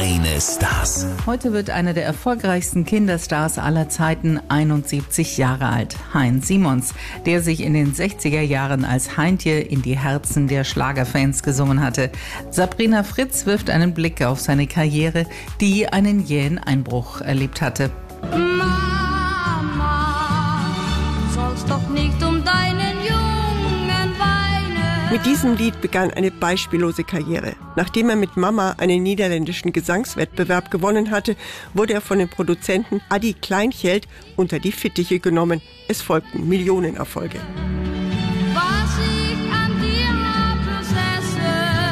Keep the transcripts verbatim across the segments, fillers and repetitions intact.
Kleine Stars. Heute wird einer der erfolgreichsten Kinderstars aller Zeiten einundsiebzig Jahre alt. Heinz Simons, der sich in den sechziger Jahren als Heintje in die Herzen der Schlagerfans gesungen hatte. Sabrina Fritz wirft einen Blick auf seine Karriere, die einen jähen Einbruch erlebt hatte. Mama, du sollst doch nicht um deinen Jungen weinen. Mit diesem Lied begann eine beispiellose Karriere. Nachdem er mit Mama einen niederländischen Gesangswettbewerb gewonnen hatte, wurde er von dem Produzenten Adi Kleincheld unter die Fittiche genommen. Es folgten Millionenerfolge. Was ich an dir besessen,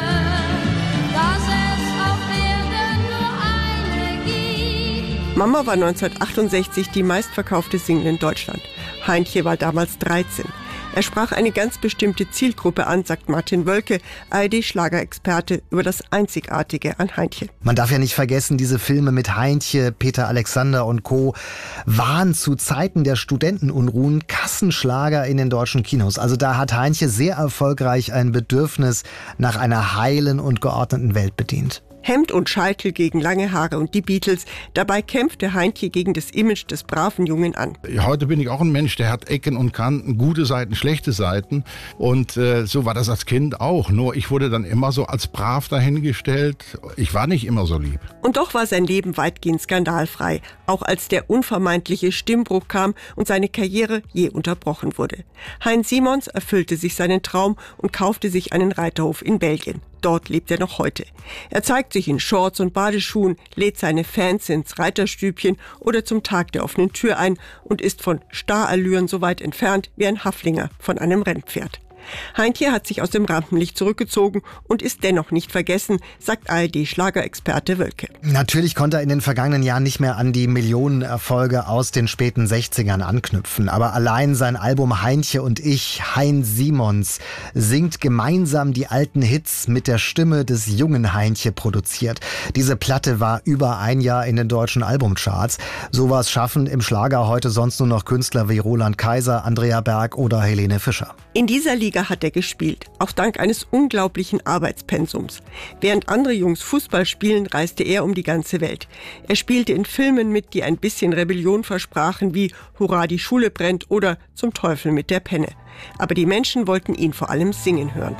dass es auf Erden nur eine gibt. Mama war neunzehnhundertachtundsechzig die meistverkaufte Single in Deutschland. Heintje war damals dreizehn. Er sprach eine ganz bestimmte Zielgruppe an, sagt Martin Wölke, A R D-Schlagerexperte, über das Einzigartige an Heintje. Man darf ja nicht vergessen, diese Filme mit Heintje, Peter Alexander und Co. waren zu Zeiten der Studentenunruhen Kassenschlager in den deutschen Kinos. Also da hat Heintje sehr erfolgreich ein Bedürfnis nach einer heilen und geordneten Welt bedient. Hemd und Scheitel gegen lange Haare und die Beatles. Dabei kämpfte Heintje gegen das Image des braven Jungen an. Heute bin ich auch ein Mensch, der hat Ecken und Kanten, gute Seiten, schlechte Seiten. Und äh, so war das als Kind auch. Nur ich wurde dann immer so als brav dahingestellt. Ich war nicht immer so lieb. Und doch war sein Leben weitgehend skandalfrei. Auch als der unvermeidliche Stimmbruch kam und seine Karriere je unterbrochen wurde. Heinz Simons erfüllte sich seinen Traum und kaufte sich einen Reiterhof in Belgien. Dort lebt er noch heute. Er zeigt sich in Shorts und Badeschuhen, lädt seine Fans ins Reiterstübchen oder zum Tag der offenen Tür ein und ist von Starallüren so weit entfernt wie ein Haflinger von einem Rennpferd. Heintje hat sich aus dem Rampenlicht zurückgezogen und ist dennoch nicht vergessen, sagt A R D-Schlagerexperte Wölke. Natürlich konnte er in den vergangenen Jahren nicht mehr an die Millionenerfolge aus den späten sechzigern anknüpfen. Aber allein sein Album Heintje und ich, Heinz Simons, singt gemeinsam die alten Hits mit der Stimme des jungen Heintje produziert. Diese Platte war über ein Jahr in den deutschen Albumcharts. Sowas schaffen im Schlager heute sonst nur noch Künstler wie Roland Kaiser, Andrea Berg oder Helene Fischer. In dieser Liga hat er gespielt, auch dank eines unglaublichen Arbeitspensums. Während andere Jungs Fußball spielen, reiste er um die ganze Welt. Er spielte in Filmen mit, die ein bisschen Rebellion versprachen, wie Hurra, die Schule brennt oder Zum Teufel mit der Penne. Aber die Menschen wollten ihn vor allem singen hören.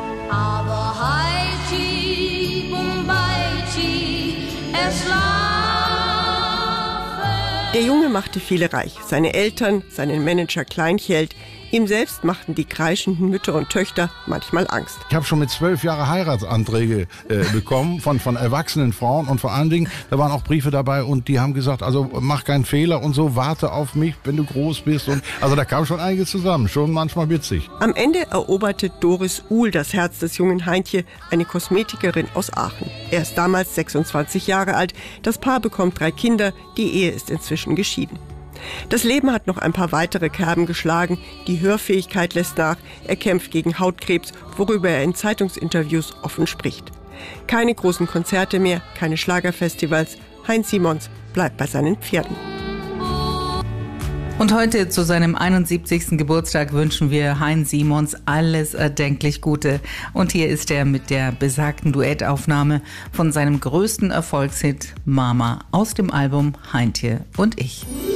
Aber Heidi, Bumbaiti, es laufe. Der Junge machte viele reich. Seine Eltern, seinen Manager Kleincheld. Ihm selbst machten die kreischenden Mütter und Töchter manchmal Angst. Ich habe schon mit zwölf Jahren Heiratsanträge äh, bekommen von, von erwachsenen Frauen und vor allen Dingen, da waren auch Briefe dabei und die haben gesagt, also mach keinen Fehler und so, warte auf mich, wenn du groß bist. Und also da kam schon einiges zusammen, schon manchmal witzig. Am Ende eroberte Doris Uhl das Herz des jungen Heintje, eine Kosmetikerin aus Aachen. Er ist damals sechsundzwanzig Jahre alt, das Paar bekommt drei Kinder, die Ehe ist inzwischen geschieden. Das Leben hat noch ein paar weitere Kerben geschlagen. Die Hörfähigkeit lässt nach. Er kämpft gegen Hautkrebs, worüber er in Zeitungsinterviews offen spricht. Keine großen Konzerte mehr, keine Schlagerfestivals. Heinz Simons bleibt bei seinen Pferden. Und heute zu seinem einundsiebzigsten Geburtstag wünschen wir Heinz Simons alles erdenklich Gute. Und hier ist er mit der besagten Duettaufnahme von seinem größten Erfolgshit Mama aus dem Album Heintje und ich.